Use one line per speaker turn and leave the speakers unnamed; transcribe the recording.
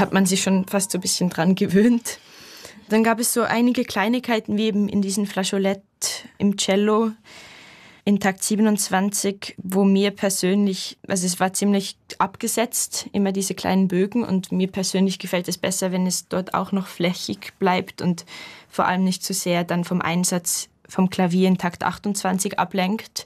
hat man sich schon fast so ein bisschen dran gewöhnt. Dann gab es so einige Kleinigkeiten wie eben in diesen Flageolett im Cello in Takt 27, wo mir persönlich, also es war ziemlich abgesetzt, immer diese kleinen Bögen, und mir persönlich gefällt es besser, wenn es dort auch noch flächig bleibt und vor allem nicht zu sehr dann vom Einsatz vom Klavier in Takt 28 ablenkt.